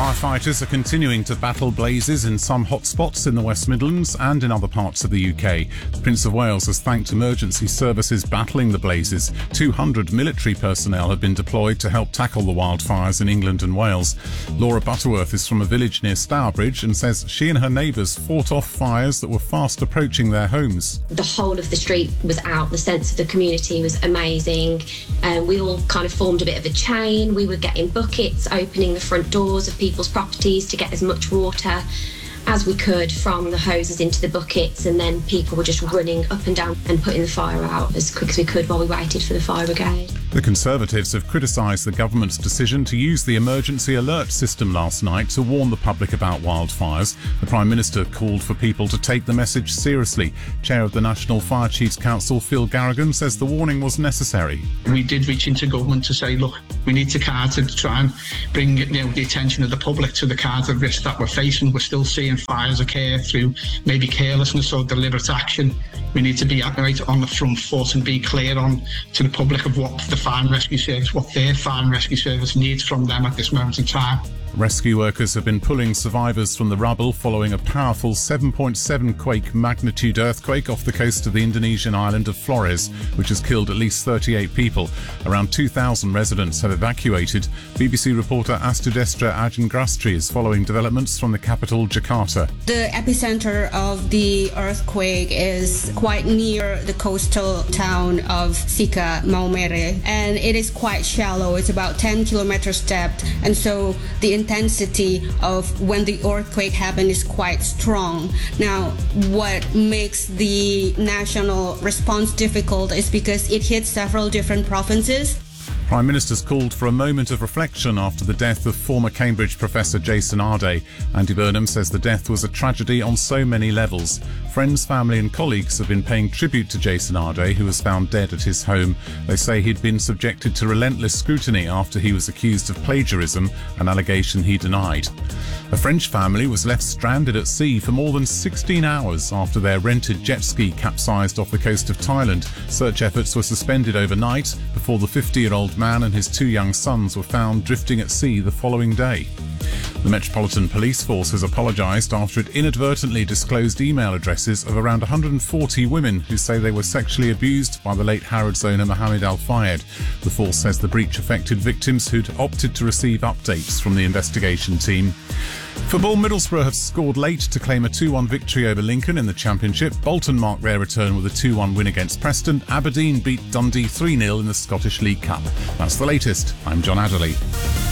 Firefighters are continuing to battle blazes in some hotspots in the West Midlands and in other parts of the UK. The Prince of Wales has thanked emergency services battling the blazes. 200 military personnel have been deployed to help tackle the wildfires in England and Wales. Laura Butterworth is from a village near Stourbridge and says she and her neighbours fought off fires that were fast approaching their homes. The whole of the street was out. The sense of the community was amazing. We all kind of formed a bit of a chain. We were getting buckets, opening the front doors of people's properties to get as much water as we could from the hoses into the buckets, and then people were just running up and down and putting the fire out as quick as we could while we waited for the fire brigade. The Conservatives have criticised the government's decision to use the emergency alert system last night to warn the public about wildfires. The Prime Minister called for people to take the message seriously. Chair of the National Fire Chiefs Council, Phil Garrigan, says the warning was necessary. We did reach into government to say, look, we need to try and bring the attention of the public to the kind of risk that we're facing. We're still seeing fires occur through maybe carelessness or deliberate action. We need to be right on the front foot and be clear on to the public of what the Fire and Rescue Service, what their Fire and Rescue Service needs from them at this moment in time. Rescue workers have been pulling survivors from the rubble following a powerful 7.7 quake magnitude earthquake off the coast of the Indonesian island of Flores, which has killed at least 38 people. Around 2,000 residents have evacuated. BBC reporter Astudestra Ajangrastri is following developments from the capital, Jakarta. The epicenter of the earthquake is quite near the coastal town of Sika, Maumere, and it is quite shallow. It's about 10 kilometers depth, and so the intensity of when the earthquake happened is quite strong. Now, what makes the national response difficult is because it hits several different provinces. Prime Minister's called for a moment of reflection after the death of former Cambridge professor Jason Arday. Andy Burnham says the death was a tragedy on so many levels. Friends, family and colleagues have been paying tribute to Jason Arday, who was found dead at his home. They say he'd been subjected to relentless scrutiny after he was accused of plagiarism, an allegation he denied. A French family was left stranded at sea for more than 16 hours after their rented jet ski capsized off the coast of Thailand. Search efforts were suspended overnight before the 50-year-old man and his 2 young sons were found drifting at sea the following day. The Metropolitan Police Force has apologised after it inadvertently disclosed email addresses of around 140 women who say they were sexually abused by the late Harrods owner Mohammed Al Fayed. The force says the breach affected victims who'd opted to receive updates from the investigation team. Football, Middlesbrough have scored late to claim a 2-1 victory over Lincoln in the Championship. Bolton marked their return with a 2-1 win against Preston. Aberdeen beat Dundee 3-0 in the Scottish League Cup. That's the latest. I'm John Adderley.